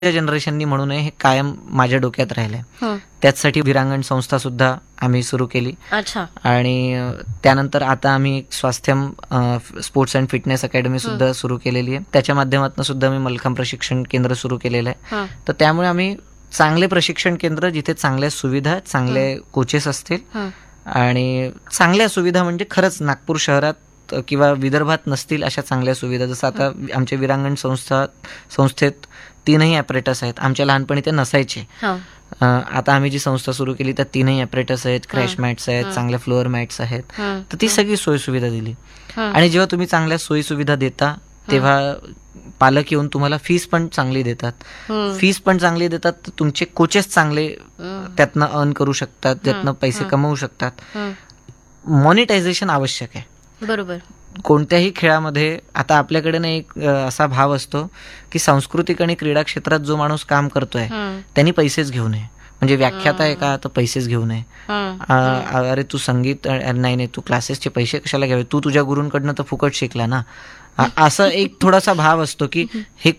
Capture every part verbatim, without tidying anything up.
जनरेशननी म्हणू नये हे कायम माझ्या डोक्यात राहिलंय. हं. त्याचसाठी वीरांगण संस्था सुद्धा आम्ही सुरू केली अच्छा. आणि अ, त्यानंतर आता आम्ही एक स्वास्थ्यम अ, स्पोर्ट्स अँड फिटनेस अकॅडमी सुद्धा सुरू केलेली आहे. त्याच्या माध्यमातून सुद्धा मी मल्लखांब प्रशिक्षण केंद्र सुरू केलेलं आहे. हं. तर त्यामुळे आम्ही चांगले प्रशिक्षण केंद्र जिथे चांगल्या सुविधा, चांगले कोचेस असतील हं. आणि चांगल्या सुविधा म्हणजे खरंच नागपूर शहरात किंवा विदर्भात नसतील अशा चांगल्या सुविधा. जसं आता आमच्या वीरांगण संस्था संस्थेत तीनही ॲपरेटस आहेत. आमच्या लहानपणी ते नसायचे. हं. अ, आता आम्ही जी संस्था सुरू केली त्यात तीनही ॲपरेटस आहेत, क्रॅश हं. मॅट्स आहेत, हं. चांगल्या फ्लोअर मॅट्स आहेत. हं. तर ती सगळी सोयीसुविधा दिली. हं. आणि जेव्हा तुम्ही चांगल्या सोयीसुविधा देता तेव्हा पालक येऊन तुम्हाला फीस पण चांगली देतात. हं. फीस पण चांगली देतात तर तुमचे कोचेस चांगले हं. त्यातनं अर्न करू शकतात, त्यातनं पैसे हं. कमवू शकतात. हं. मॉनिटायझेशन आवश्यक आहे. बरोबर. कोणत्याही खेळामध्ये आता आपल्याकडे ना एक अ, असा भाव असतो की सांस्कृतिक आणि क्रीडा क्षेत्रात जो माणूस काम करतोय हं. त्यांनी पैसेच घेऊ नये. म्हणजे व्याख्याता आहे का तर पैसेच घेऊ नये. हं. अ, अरे तू संगीत अ, नाही नाही तू क्लासेसचे पैसे कशाला घ्यावे, तू तुझ्या गुरूंकडनं तर फुकट शिकला ना. अ, असं एक थोडासा भाव असतो की हे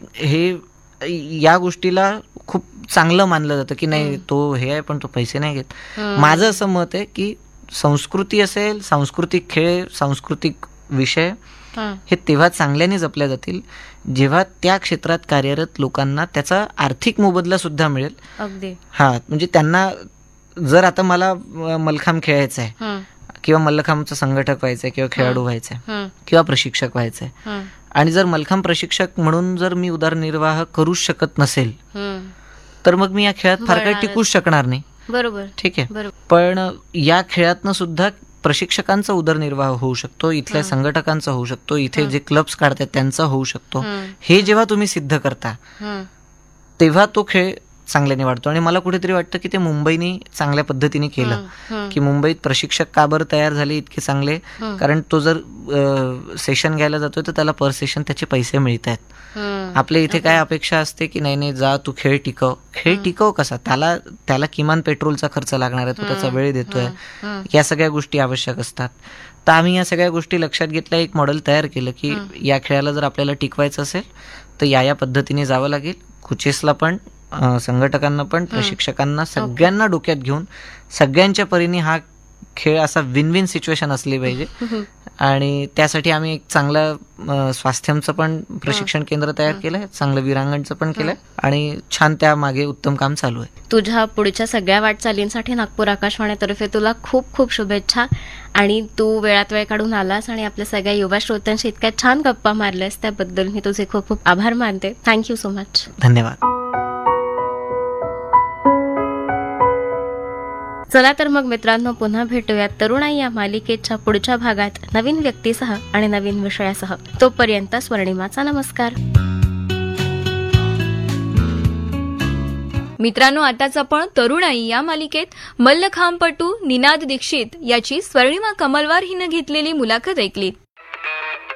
हे या गोष्टीला खूप चांगलं मानलं जातं की नाही तो हे आहे पण तो पैसे नाही घेत. हं. माझं असं मत आहे की संस्कृती असेल, सांस्कृतिक खेळ, सांस्कृतिक विषय हं. हे तेव्हा चांगल्याने जपल्या जातील जेव्हा त्या क्षेत्रात कार्यरत लोकांना त्याचा आर्थिक मोबदला सुद्धा मिळेल. अगदी. हा म्हणजे त्यांना जर आता मला अ, मल्लखांब खेळायचं आहे हं. किंवा मल्लखांबचं संघटक व्हायचंय किंवा खेळाडू व्हायचंय हं. किंवा प्रशिक्षक व्हायचंय हं. आणि जर मल्लखांब प्रशिक्षक म्हणून जर मी उदरनिर्वाह करूच शकत नसेल हं. तर मग मी या खेळात फार काही वळणारच. टिकूच शकणार नाही. बरोबर. ठीक आहे. बरोबर. पण या खेळातनं सुद्धा प्रशिक्षकांचा उदरनिर्वाह होऊ शकतो, इथल्या संघटकांचा होऊ शकतो, इथे जे क्लब्स काढतात त्यांचा होऊ शकतो. हं. हे जेव्हा तुम्ही सिद्ध करता हं. तेव्हा तो खेळ चांगल्याने वाढतो. आणि मला कुठेतरी वाटतं की ते मुंबईने चांगल्या पद्धतीने केलं हं. हं. की मुंबईत प्रशिक्षक का बरं तयार झाले इतके चांगले, हं. कारण तो जर सेशन घ्यायला जातोय तर त्याला पर सेशन त्याचे पैसे मिळत आहेत. हं. आपल्या इथे काय अपेक्षा असते की नाही नाही जा तू खेळ टिकव. खेळ टिकव कसा, त्याला त्याला किमान पेट्रोलचा खर्च लागणार आहे, तो त्याचा वेळ देतोय, हं. या सगळ्या गोष्टी आवश्यक असतात. तर आम्ही या सगळ्या गोष्टी लक्षात घेतल्या, एक मॉडेल तयार केलं की या खेळाला जर आपल्याला टिकवायचं असेल तर या या पद्धतीने जावं लागेल. कोचेसला पण, अ, संघटकांना पण, प्रशिक्षकांना, सगळ्यांना डोक्यात घेऊन सगळ्यांच्या परीने हा खेळ असा विन विन सिच्युएशन असली पाहिजे. आणि त्यासाठी आम्ही एक चांगलं अ, स्वास्थ्यमचं पण प्रशिक्षण केंद्र तयार केलंय, चांगलं वीरांगणचं पण केलंय आणि छान त्या मागे उत्तम काम चालू आहे. तुझ्या पुढच्या सगळ्या वाटचालींसाठी नागपूर आकाशवाणीतर्फे तुला खूप खूप शुभेच्छा. आणि तू वेळात वेळ काढून आलास आणि आपल्या सगळ्या युवा श्रोत्यांशी इतक्या छान गप्पा मारल्यास त्याबद्दल मी तुझे खूप खूप आभार मानते. Thank you so much. धन्यवाद. चला तर मग मित्रांनो, पुन्हा भेटूयात तरुणाई या मालिकेच्या पुढच्या भागात नवीन व्यक्तीसह आणि नवीन विषयासह. तोपर्यंत स्वर्णिमाचा नमस्कार. मित्रांनो, आताच आपण तरुणाई या मालिकेत मल्लखांबपटू निनाद दीक्षित याची स्वर्णिमा कमलवार हिनं घेतलेली मुलाखत ऐकलीत.